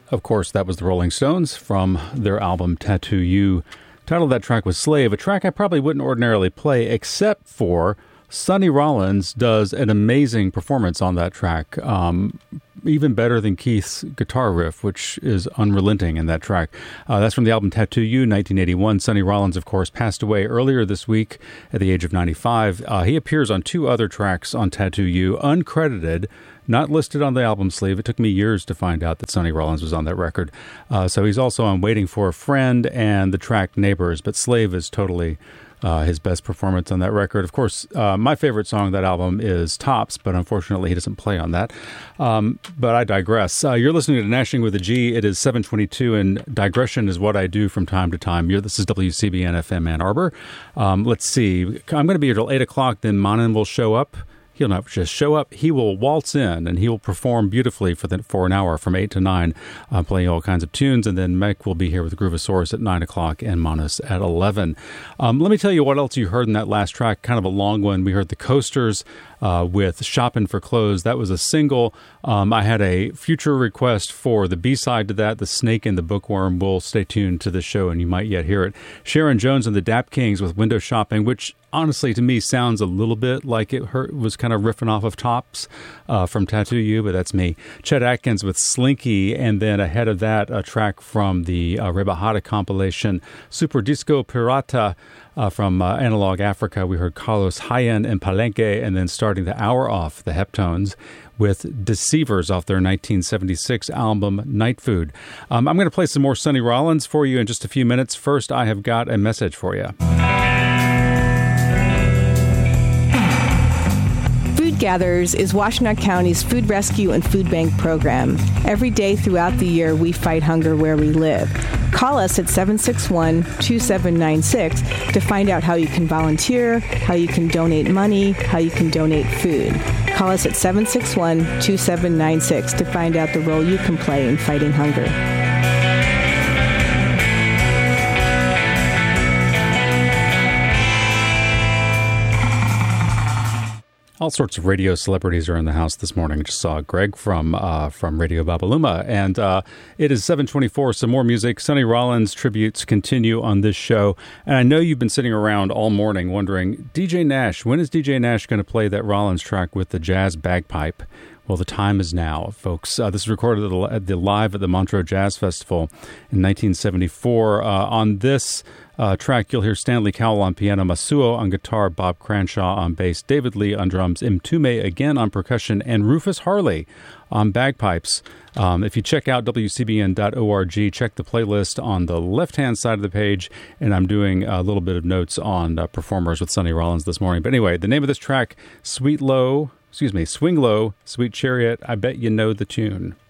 Of course, that was the Rolling Stones from their album Tattoo You. Title of that track was Slave, a track I probably wouldn't ordinarily play, except for Sonny Rollins does an amazing performance on that track, even better than Keith's guitar riff, which is unrelenting in that track. That's from the album Tattoo You, 1981. Sonny Rollins, of course, passed away earlier this week at the age of 95. He appears on 2 other tracks on Tattoo You, uncredited, not listed on the album sleeve. It took me years to find out that Sonny Rollins was on that record. So he's also on Waiting for a Friend and the track Neighbors, but Slave is totally his best performance on that record. Of course, my favorite song on that album is Tops, but unfortunately he doesn't play on that. But I digress. You're listening to Nashing with a G. It is 7:22, and digression is what I do from time to time. This is WCBN FM Ann Arbor. Let's see. I'm going to be here till 8 o'clock, then Manan will show up. He'll not just show up, he will waltz in and he will perform beautifully for an hour from 8 to 9, playing all kinds of tunes. And then Mike will be here with Groovosaurus at 9 o'clock and Manus at 11. Let me tell you what else you heard in that last track, kind of a long one. We heard the Coasters with Shoppin' for Clothes. That was a single. I had a future request for the B-side to that, The Snake and the Bookworm. We'll stay tuned to the show and you might yet hear it. Sharon Jones and the Dap Kings with Window Shopping, which honestly to me sounds a little bit like it was kind of riffing off of Tops from Tattoo You, but that's me. Chet Atkins with Slinky, and then ahead of that, a track from the Rebajada compilation, Super Disco Pirata, from Analog Africa. We heard Carlos Hayen and Palenque, and then starting the hour off, the Heptones with Deceivers off their 1976 album Night Food. I'm going to play some more Sonny Rollins for you in just a few minutes. First, I have got a message for you. Food Gatherers is Washtenaw County's food rescue and food bank program. Every day throughout the year, we fight hunger where we live. Call us at 761-2796 to find out how you can volunteer, how you can donate money, how you can donate food. Call us at 761-2796 to find out the role you can play in fighting hunger. All sorts of radio celebrities are in the house this morning. I just saw Greg from Radio Babaluma. And it is 7:24, some more music. Sonny Rollins tributes continue on this show. And I know you've been sitting around all morning wondering, DJ Nash, when is DJ Nash going to play that Rollins track with the jazz bagpipe? Well, the time is now, folks. This is recorded live at the Montreux Jazz Festival in 1974. On this track, you'll hear Stanley Cowell on piano, Masuo on guitar, Bob Cranshaw on bass, David Lee on drums, Mtume again on percussion, and Rufus Harley on bagpipes. If you check out WCBN.org, check the playlist on the left-hand side of the page, and I'm doing a little bit of notes on performers with Sonny Rollins this morning. But anyway, the name of this track, Swing Low, Sweet Chariot, I bet you know the tune.